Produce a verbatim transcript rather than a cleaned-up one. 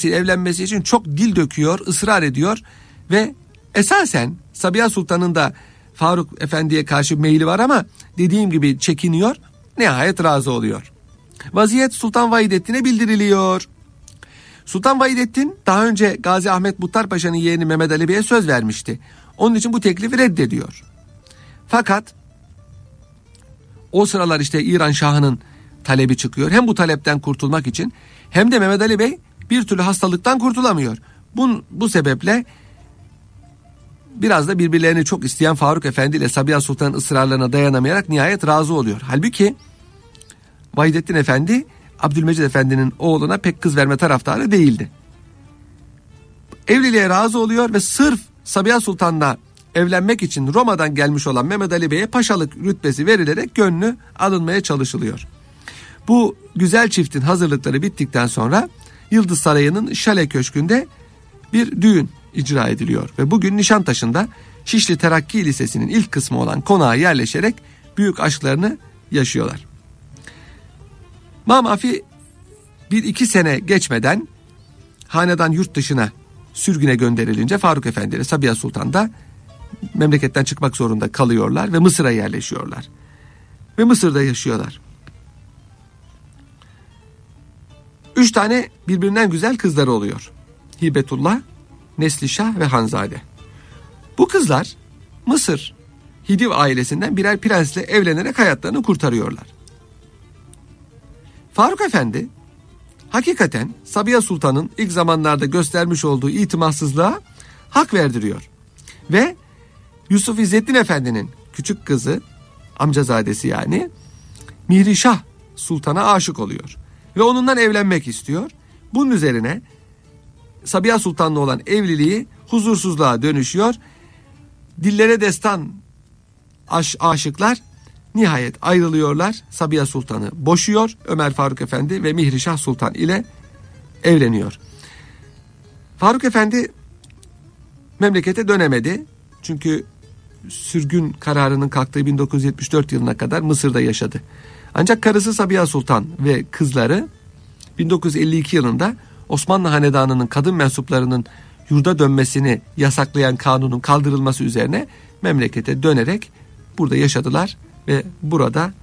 için, evlenmesi için çok dil döküyor, ısrar ediyor ve esasen Sabiha Sultan'ın da Faruk Efendi'ye karşı meyli var ama dediğim gibi çekiniyor. Nihayet razı oluyor. Vaziyet Sultan Vahidettin'e bildiriliyor. Sultan Vahidettin daha önce Gazi Ahmet Muhtar Paşa'nın yeğeni Mehmet Ali Bey'e söz vermişti. Onun için bu teklifi reddediyor. Fakat o sıralar işte İran Şahı'nın talebi çıkıyor. Hem bu talepten kurtulmak için hem de Mehmet Ali Bey bir türlü hastalıktan kurtulamıyor. Bu, bu sebeple biraz da birbirlerini çok isteyen Faruk Efendi ile Sabiha Sultan'ın ısrarlarına dayanamayarak nihayet razı oluyor. Halbuki Vahidettin Efendi Abdülmecid Efendi'nin oğluna pek kız verme taraftarı değildi. Evliliğe razı oluyor ve sırf Sabiha Sultan'la evlenmek için Roma'dan gelmiş olan Mehmet Ali Bey'e paşalık rütbesi verilerek gönlü alınmaya çalışılıyor. Bu güzel çiftin hazırlıkları bittikten sonra Yıldız Sarayı'nın Şale Köşkü'nde bir düğün icra ediliyor ve bugün Nişantaşı'nda Şişli Terakki Lisesi'nin ilk kısmı olan konağa yerleşerek büyük aşklarını yaşıyorlar. Mamafi bir iki sene geçmeden hanedan yurt dışına sürgüne gönderilince Faruk Efendi ile Sabiha Sultan da memleketten çıkmak zorunda kalıyorlar ve Mısır'a yerleşiyorlar. Ve Mısır'da yaşıyorlar. Üç tane birbirinden güzel kızları oluyor. Hibetullah, Neslişah ve Hanzade. Bu kızlar Mısır Hidiv ailesinden birer prensle evlenerek hayatlarını kurtarıyorlar. Faruk Efendi hakikaten Sabiha Sultan'ın ilk zamanlarda göstermiş olduğu itimatsızlığa hak verdiriyor. Ve Yusuf İzzettin Efendi'nin küçük kızı, amcazadesi yani, Mihrişah Sultan'a aşık oluyor. Ve onundan evlenmek istiyor. Bunun üzerine Sabiha Sultan'la olan evliliği huzursuzluğa dönüşüyor. Dillere destan aş- aşıklar nihayet ayrılıyorlar. Sabiha Sultan'ı boşuyor. Ömer Faruk Efendi ve Mihrişah Sultan ile evleniyor. Faruk Efendi memlekete dönemedi. Çünkü sürgün kararının kalktığı bin dokuz yüz yetmiş dört yılına kadar Mısır'da yaşadı. Ancak karısı Sabiha Sultan ve kızları bin dokuz yüz elli iki yılında Osmanlı Hanedanı'nın kadın mensuplarının yurda dönmesini yasaklayan kanunun kaldırılması üzerine memlekete dönerek burada yaşadılar ve burada